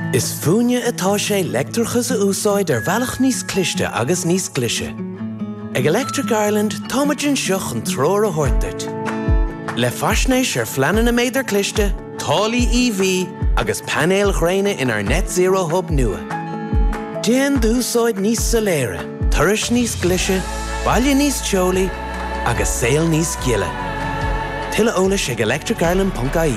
Is fúine atá sé leictreachas a úsáid bhealach níos cliste agus níos glise. Ag Electric Ireland táimeann seach an tróir a thuirteart. Le faisnéis fleanan na méidir cliste, tálaí EV agus panéal ghréine inar net zero hub nua. Déan d'úsáid níos soléire, turais níos glise, baile níos teolaí agus saol níos giile. Tuilleadh eolais ag electricireland.ie.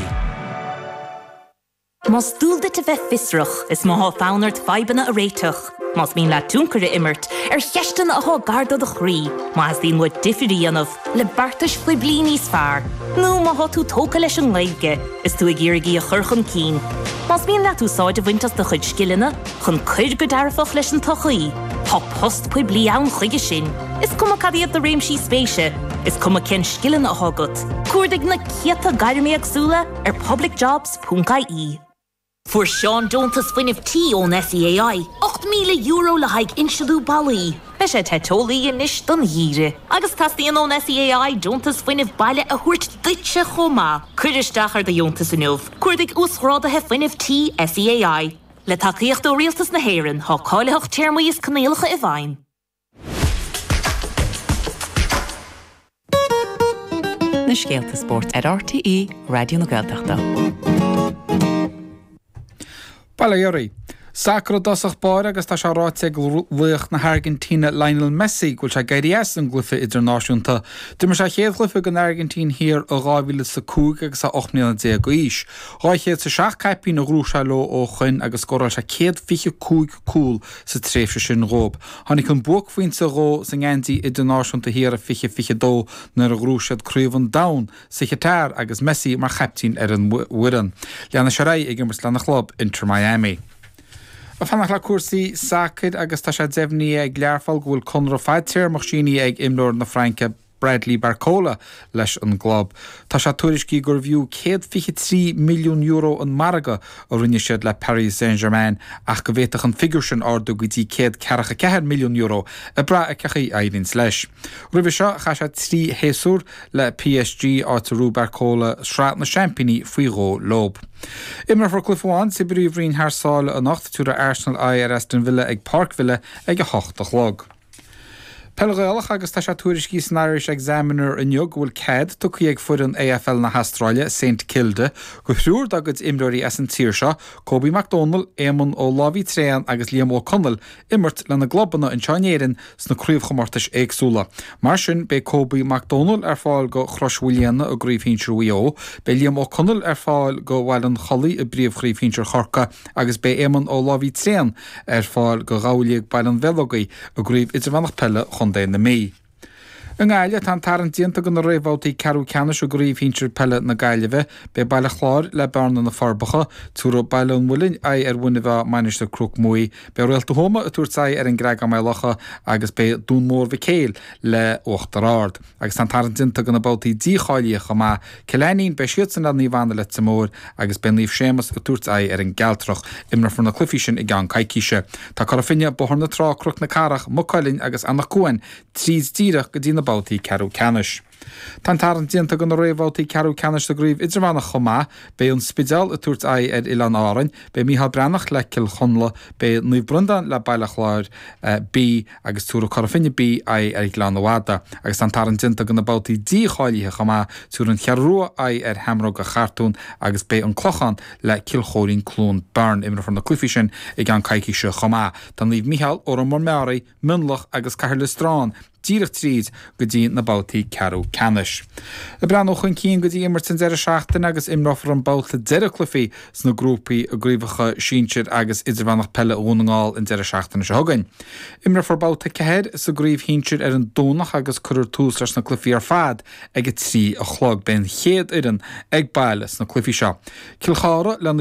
Mas dúlda te bheith fisrach is má fánart faibanna a réiteach. Mas mín le túncar imirt cheistan a gardad a chrí. Mas dín mu difrií anmh le bartas faoi bli níos fearr. Nó má tú tóca leis an leige is tú ag iargaí a churchan cín. Mas mín le tú sáid a bhaintas de chuid scilina chun chuir go darfach leis an tochaí. Tá post faoi bli ann chuige sin. Is cuma cadíad de réimsí spéise. Is cuma cén scilina a hágat. Cuairdig na ciata gairimí agsúla publicjobs.ie. For Sean Dontas Finnif T on SEAI, €8,000 le haig inshadú balí. Bes sé tetolaí in ish don híre. Agus tastíon on SEAI Dontas Finnif baile a huirt ditse choma. Cuiristeachar de Jontas inov. Cuirdig úsráda he Finnif T SEAI. Le takeíocht ó rialtas na héireann, há cáileach teirmaíos canéalacha I bhain. Na Scéalta Sport ar RTE Radio na Gaeltachta. Balayorí. Sacro dosach bar agus tá se ráite luach na Argentina Lionel Messi gúil se gaiirí an glufa idirnáisiúnta. Dumar se chéad glufa gan Argentín hir ó 2005 agus a 8,010 go ís. Ráichéad sa seach caipí na grúsa lo ó chuin agus scoráil se céad fiche cúig cúl sa tréfse sin rób. Hannig chun buach faoin sa ró sa ngandí idirnáisiúnta hir a fiche dó nar a grúsad cruomhan daun sa chetar agus Messi mar chaptín an wiran. Leanna se ré ag immers lena chlub Inter Miami. A fannach le cuasaí sacid agus tá sé deimhní ag learfáil go bhfuil conra fáidtear mar síní ag imlóir na Franca Bradley Barcola leis an glob. Tá sé tuairiscí gur bhiú €153 milliún an marga a rinne siad le Paris Saint-Germain ach go bhéiteach an figur sin ardú go dtí €144 milliún a bra a cechaí éirins leis. Ribh seo cha sé trí héasúr le PSG átarú Barcola sráat na Championí faoi ró lob. Imar for Clifháin sa bríomhrín thsáil a nacht túra Arsenal ar Aston Villa ag Parkville ag a 8 log. Pelgéalach agus tá sé tuairiscí san Irish Examiner in jog bhfuil cad tucaí ag fuir an AFL na Australia St Kilda go thriúr agad imdóirí as an tíir seo Kobe McDonald, Éamon ó Láví Tréan agus Liam O'Connell imirt le na globanna in Seanéireann sna críomhchomórtais éagsúla. Mar sin be Kobe McDonald ar fáil go chroishuilianna a gríomhhínseir WO, be Liam O'Connell ar fáil go bhhail an cholaí a bríomhghríomhhínseir chorca agus be Éamon ó Láví Tréan ar fáil go gáulaigh bail an bhealagaí a gríomh idirmannach pelle chundé na mí. Yn gael tan tarantínta gan réhvátaí Carú Canis a gríomhhínseir pelle na gaiileh be baile chlár le barna na farbacha túra baile an bhfuilinn ar bhuineh mainiste crúc muí be réalta thoma a túirtsaí ar an greag amailecha agus be dún mór bhí céil le 8 ard. Agus tan tarantínta gan bátaí díáilíocha má celéín be siad san ní bhana le mór agus ben líomh sémas a túirtsaí ar an gealtrach imnar fan na clufií sin I gan caiiciise. Tá carfinne bothna trá cruc na carach mocailinn agus annach cuain tríd díireach go dtína bátaí Carú Canis. Tá tarantínta gan réhvátaí Carú Canis a gríomh idirmannach chomá be an spidal a túirt ar Ilan Árainn be Mícheál Brannach le Cil Chonla be Nuamh Brundan le baile chláir bí agus túra carfinne bí ar Glanhada agus tá tarantínta gan bátaí díáilíthe chomá túr an chearrua ar Hamrog a Chartún agus be an clochan le Kilchóirín Clún Burn imar fan na clufií sin I gan caiiciise chomá. Tá líomh Mícheál ó an Mormeraí, Munlach agus Cairle Strán díreach tríd go dtí na bátaí Carú Canis. Le brean ó chun cín go dtí immert san 17 agus imráfar an báta 10 clufií sna grúpaí a gríomhacha sínsir agus idirmannach pelle ónagáil in 17 se thugainn. Imráfar báta cehéad sa gríomhhínseir ar an dónach agus chuir tús leis na clufií ar fad ag 3 a chlog ben chéad idan ag baile sna clufií seo. Cilchára le